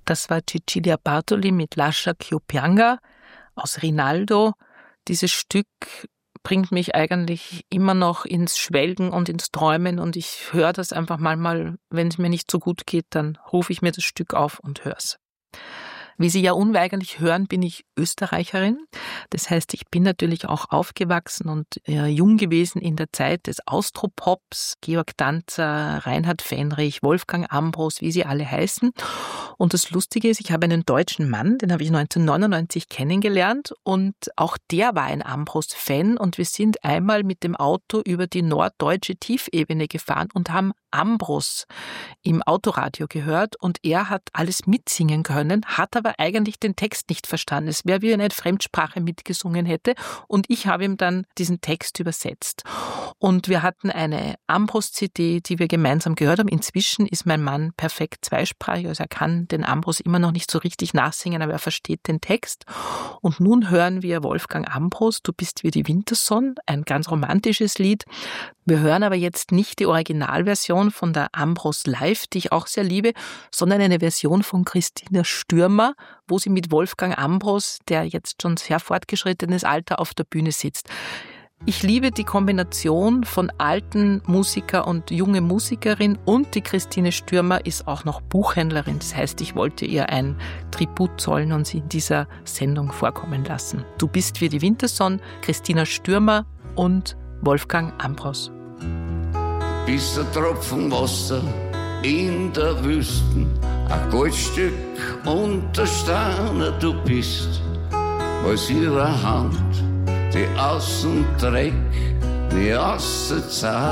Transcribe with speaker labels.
Speaker 1: Das war Cecilia Bartoli mit Lascia ch'io pianga aus Rinaldo. Dieses Stück bringt mich eigentlich immer noch ins Schwelgen und ins Träumen und ich höre das einfach manchmal, wenn es mir nicht so gut geht, dann rufe ich mir das Stück auf und höre es. Wie Sie ja unweigerlich hören, bin ich Österreicherin. Das heißt, ich bin natürlich auch aufgewachsen und jung gewesen in der Zeit des Austropops, Georg Danzer, Reinhard Fendrich, Wolfgang Ambros, wie sie alle heißen. Und das Lustige ist, ich habe einen deutschen Mann, den habe ich 1999 kennengelernt und auch der war ein Ambros-Fan und wir sind einmal mit dem Auto über die norddeutsche Tiefebene gefahren und haben Ambros im Autoradio gehört und er hat alles mitsingen können, hat aber eigentlich den Text nicht verstanden. Es wäre wie wenn er eine Fremdsprache mitgesungen hätte und ich habe ihm dann diesen Text übersetzt. Und wir hatten eine Ambros-CD, die wir gemeinsam gehört haben. Inzwischen ist mein Mann perfekt zweisprachig, also er kann den Ambros immer noch nicht so richtig nachsingen, aber er versteht den Text. Und nun hören wir Wolfgang Ambros, Du bist wie die Wintersonne, ein ganz romantisches Lied. Wir hören aber jetzt nicht die Originalversion von der Ambros Live, die ich auch sehr liebe, sondern eine Version von Christina Stürmer, wo sie mit Wolfgang Ambros, der jetzt schon sehr fortgeschrittenes Alter auf der Bühne sitzt. Ich liebe die Kombination von alten Musiker und junge Musikerin und die Christine Stürmer ist auch noch Buchhändlerin. Das heißt, ich wollte ihr ein Tribut zollen und sie in dieser Sendung vorkommen lassen. Du bist wie die Wintersonne, Christina Stürmer und Wolfgang Ambros.
Speaker 2: Du bist ein Tropfen Wasser in der Wüste, ein Goldstück unter Sterne. Du bist aus ihrer Hand, die außen Dreck, die außen Zart.